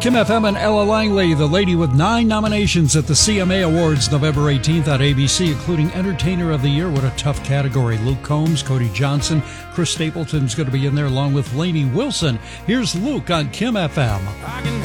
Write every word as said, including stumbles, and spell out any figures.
Kim F M and Ella Langley, the lady with nine nominations at the C M A Awards November eighteenth on A B C, including Entertainer of the Year. What a tough category. Luke Combs, Cody Johnson, Chris Stapleton's going to be in there along with Lainey Wilson. Here's Luke on Kim F M.